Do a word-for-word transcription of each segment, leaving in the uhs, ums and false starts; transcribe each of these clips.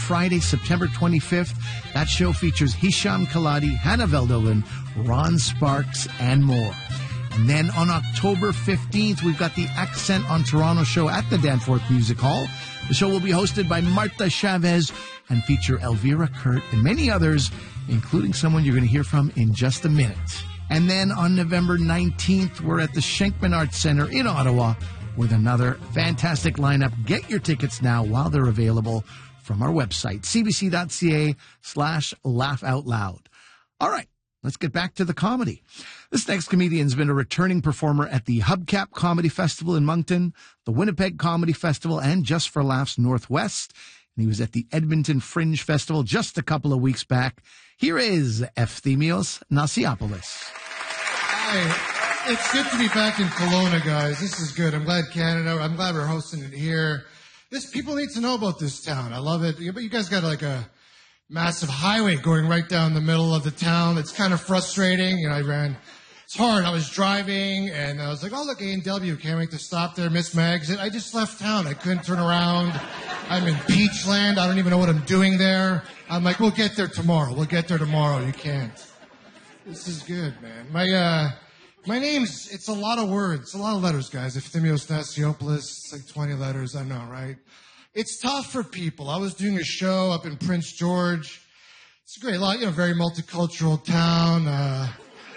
Friday, September twenty-fifth. That show features Hisham Kaladi, Hannah Veldoven, Ron Sparks, and more. And then on October fifteenth, we've got the Accent on Toronto show at the Danforth Music Hall. The show will be hosted by Marta Chavez and feature Elvira Kurt and many others, including someone you're going to hear from in just a minute. And then on November nineteenth, we're at the Shenkman Arts Center in Ottawa with another fantastic lineup. Get your tickets now while they're available from our website, cbc.ca slash laugh out loud. All right, let's get back to the comedy. This next comedian's been a returning performer at the Hubcap Comedy Festival in Moncton, the Winnipeg Comedy Festival, and Just for Laughs Northwest. And he was at the Edmonton Fringe Festival just a couple of weeks back. Here is Efthimios Nasiopoulos. Hi, it's good to be back in Kelowna, guys. This is good. I'm glad Canada, I'm glad we're hosting it here. This, people need to know about this town. I love it. But you guys got like a massive highway going right down the middle of the town. It's kind of frustrating. You know, I ran, it's hard. I was driving and I was like, oh, look, A and W, can't wait to stop there, miss my exit. I just left town. I couldn't turn around. I'm in Peachland. I don't even know what I'm doing there. I'm like, we'll get there tomorrow. We'll get there tomorrow. You can't. This is good, man. My, uh, my name's, it's a lot of words, a lot of letters, guys. Efthimios Nasiopoulos, it's like twenty letters, I know, right? It's tough for people. I was doing a show up in Prince George. It's a great, lot, you know, very multicultural town. Uh,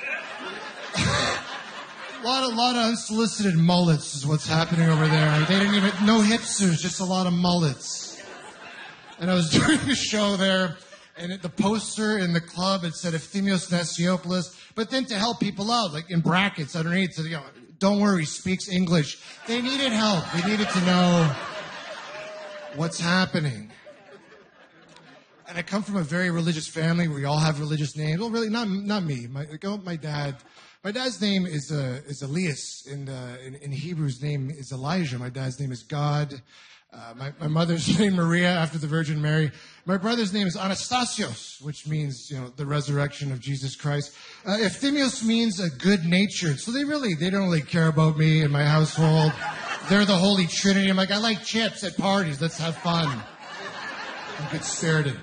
a lot of, lot of unsolicited mullets is what's happening over there. They didn't even, no hipsters, just a lot of mullets. And I was doing a show there, and it, the poster in the club, it said Efthimios Nasiopoulos, but then to help people out, like in brackets underneath, so, you know, don't worry, he speaks English. They needed help. They needed to know what's happening. And I come from a very religious family where we all have religious names. Well, really, not not me. My, my dad. My dad's name is uh, is Elias. In, uh, in in Hebrew's name is Elijah. My dad's name is God. Uh, my, my mother's name Maria, after the Virgin Mary. My brother's name is Anastasios, which means, you know, the resurrection of Jesus Christ. Uh, Efthimios means a good-natured. So they really, they don't really care about me and my household. They're the Holy Trinity. I'm like, I like chips at parties. Let's have fun. I'm good-spirited.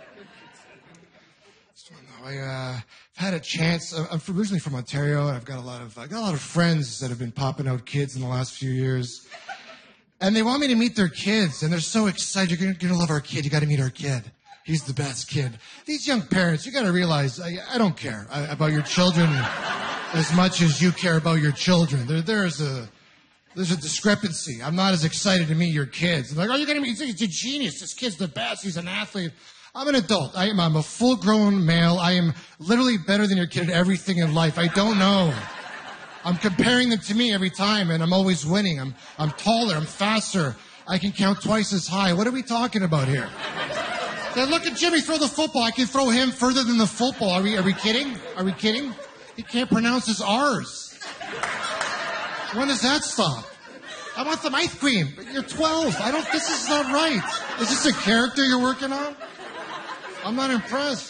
So, I, uh, I've had a chance. I'm originally from Ontario, and I've got a lot of, I got a lot of friends that have been popping out kids in the last few years. And they want me to meet their kids, and they're so excited. You're going to love our kid. You got to meet our kid. He's the best kid. These young parents, you got to realize, I, I don't care about your children as much as you care about your children. There, there's a there's a discrepancy. I'm not as excited to meet your kids. They're like, oh, you're going to meet? He's a genius. This kid's the best. He's an athlete. I'm an adult. I am. I'm a full-grown male. I am literally better than your kid at everything in life. I don't know. I'm comparing them to me every time, and I'm always winning. I'm I'm taller. I'm faster. I can count twice as high. What are we talking about here? Then look at Jimmy throw the football. I can throw him further than the football. Are we are we kidding? Are we kidding? He can't pronounce his R's. When does that stop? I want some ice cream. But you're twelve. I don't. This is not right. Is this a character you're working on? I'm not impressed.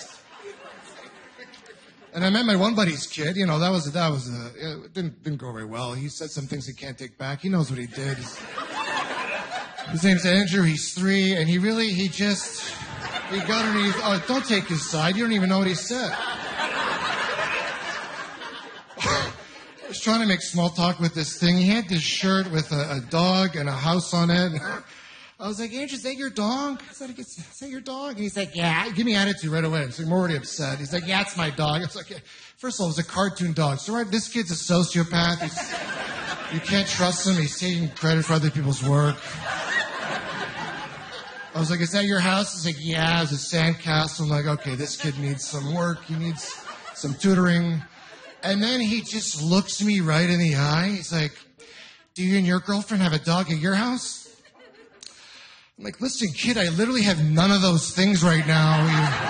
And I met my one buddy's kid. You know, that was, that was, a, it didn't, didn't go very well. He said some things he can't take back. He knows what he did. His name's Andrew. He's three. And he really, he just, he got underneath. Oh, don't take his side. You don't even know what he said. I was trying to make small talk with this thing. He had this shirt with a, a dog and a house on it. I was like, Andrew, is that your dog? I said, is that your dog? And he's like, yeah. Give me attitude right away. I was like, I'm already upset. He's like, yeah, it's my dog. I was like, yeah. First of all, it was a cartoon dog. So, right, this kid's a sociopath. He's, you can't trust him. He's taking credit for other people's work. I was like, is that your house? He's like, yeah, it's a sandcastle. I'm like, okay, this kid needs some work. He needs some tutoring. And then he just looks me right in the eye. He's like, do you and your girlfriend have a dog at your house? I'm like, listen, kid, I literally have none of those things right now.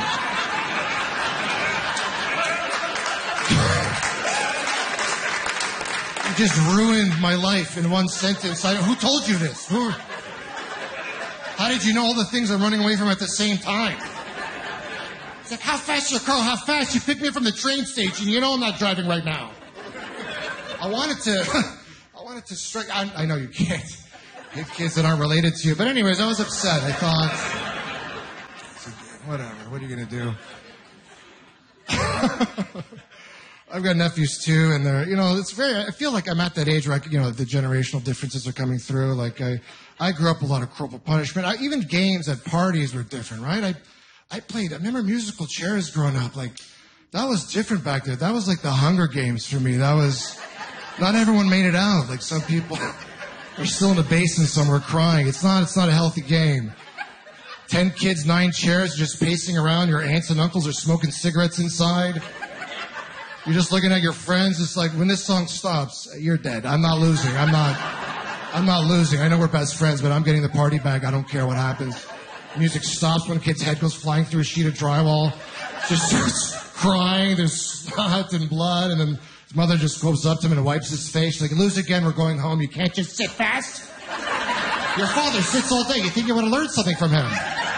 You, you just ruined my life in one sentence. I, who told you this? Who? How did you know all the things I'm running away from at the same time? It's like, how fast your car? How fast? You picked me up from the train station. You know I'm not driving right now. I wanted to, I wanted to strike, I, I know you can't. Hit kids that aren't related to you. But anyways, I was upset. I thought, whatever. What are you going to do? I've got nephews too, and they're, you know, it's very, I feel like I'm at that age where, I, you know, the generational differences are coming through. Like, I, I grew up with a lot of corporal punishment. I, even games at parties were different, right? I, I played, I remember musical chairs growing up. Like, that was different back there. That was like the Hunger Games for me. That was, not everyone made it out. Like, some people are still in the basement somewhere crying. It's not, it's not a healthy game. Ten kids, nine chairs, just pacing around. Your aunts and uncles are smoking cigarettes inside. You're just looking at your friends. It's like, when this song stops, you're dead. I'm not losing. I'm not, I'm not losing. I know we're best friends, but I'm getting the party bag. I don't care what happens. Music stops when a kid's head goes flying through a sheet of drywall. Just starts crying. There's snot and blood. And then his mother just goes up to him and wipes his face. She's like, lose again. We're going home. You can't just sit fast. Your father sits all day. You think you want to learn something from him.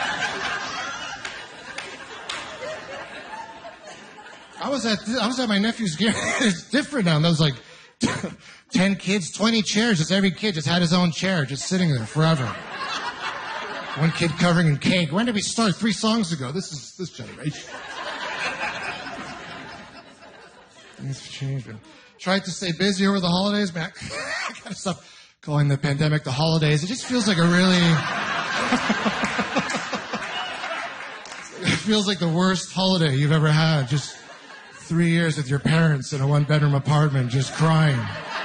I was at I was at my nephew's game. It's different now. There was like ten kids, twenty chairs. Just every kid just had his own chair, just sitting there forever. One kid covering in cake. When did we start? Three songs ago. This is this generation. Things have changed. Man. Tried to stay busy over the holidays, man. I gotta stop calling the pandemic the holidays. It just feels like a really. It feels like the worst holiday you've ever had. Just. Three years with your parents in a one-bedroom apartment, just crying.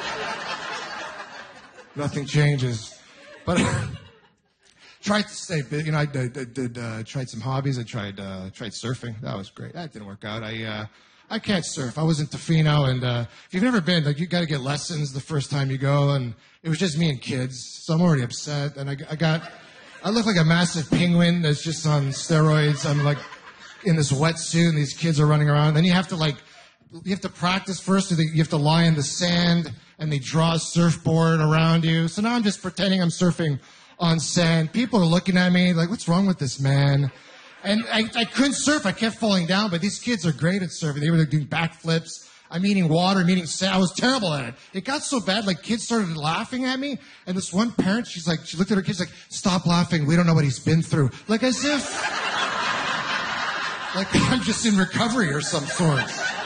Nothing changes. But tried to stay busy. You know, I did, did, did uh, tried some hobbies. I tried uh, tried surfing. That was great. That didn't work out. I uh, I can't surf. I was in Tofino, and uh, if you've never been, like, you got to get lessons the first time you go, and it was just me and kids, so I'm already upset. And I, I got, I look like a massive penguin that's just on steroids. I'm like. In this wetsuit, and these kids are running around. Then you have to like, you have to practice first. So you have to lie in the sand, and they draw a surfboard around you. So now I'm just pretending I'm surfing on sand. People are looking at me like, what's wrong with this man? And I, I couldn't surf. I kept falling down, but these kids are great at surfing. They were doing backflips. I'm eating water, I'm eating sand. I was terrible at it. It got so bad, like kids started laughing at me. And this one parent, she's like, she looked at her kids like, stop laughing. We don't know what he's been through. Like as if... Like I'm just in recovery or some sort.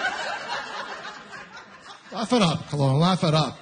Laugh it up, Cologne. Laugh it up.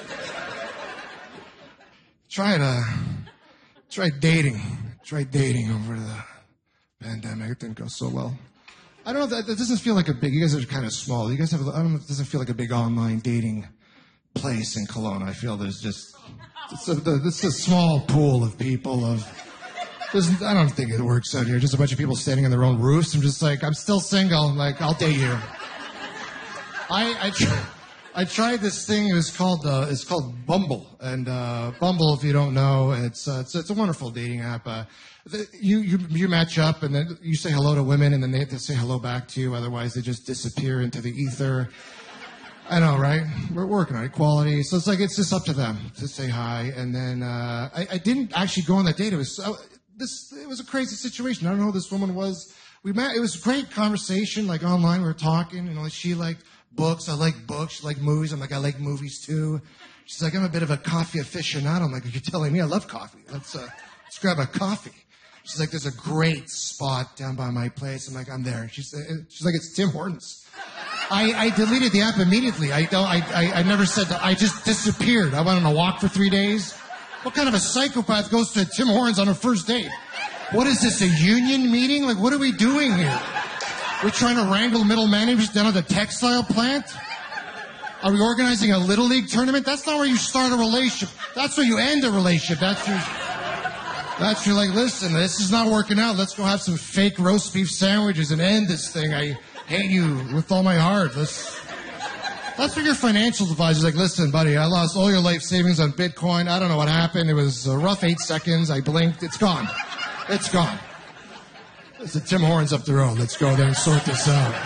Try to, try dating. Try dating over the pandemic. It didn't go so well. I don't know. That, that doesn't feel like a big. You guys are kind of small. You guys have. I don't know. It doesn't feel like a big online dating place in Cologne. I feel there's just. It's a, it's a small pool of people of. I don't think it works out here. Just a bunch of people standing on their own roofs. I'm just like, I'm still single. I'm like, I'll date you. I I, tr- I tried this thing. It was called uh, it's called Bumble, and uh, Bumble, if you don't know, it's uh, it's, it's a wonderful dating app. Uh, the, you you you match up, and then you say hello to women, and then they have to say hello back to you. Otherwise, they just disappear into the ether. I know, right? We're working on equality, so it's like it's just up to them to say hi. And then uh, I, I didn't actually go on that date. It was. Uh, This, it was a crazy situation. I don't know who this woman was. We met, it was a great conversation, like online, we were talking, you know, she liked books, I like books, she liked movies, I'm like, I like movies too. She's like, I'm a bit of a coffee aficionado. I'm like, you're telling me I love coffee. Let's, uh, let's grab a coffee. She's like, there's a great spot down by my place. I'm like, I'm there. She's, she's like, it's Tim Hortons. I, I deleted the app immediately. I don't, I, I, I never said that. I just disappeared. I went on a walk for three days. What kind of a psychopath goes to Tim Hortons on a first date? What is this, a union meeting? Like, what are we doing here? We're trying to wrangle middle managers down at the textile plant? Are we organizing a Little League tournament? That's not where you start a relationship. That's where you end a relationship. That's where, that's where you're like, listen, this is not working out. Let's go have some fake roast beef sandwiches and end this thing. I hate you with all my heart. Let's... That's what your financial advisor's like, listen, buddy, I lost all your life savings on Bitcoin. I don't know what happened. It was a rough eight seconds. I blinked. It's gone. It's gone. There's a Tim Hortons up the road. Let's go there and sort this out.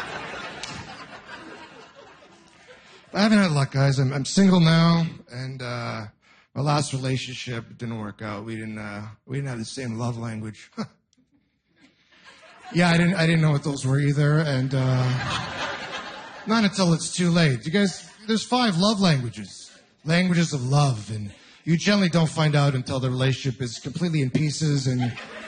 I haven't had luck, guys. I'm, I'm single now, and uh, my last relationship didn't work out. We didn't. Uh, we didn't have the same love language. Yeah, I didn't. I didn't know what those were either, and. Uh, Not until it's too late. You guys, there's five love languages. Languages of love. And you generally don't find out until the relationship is completely in pieces and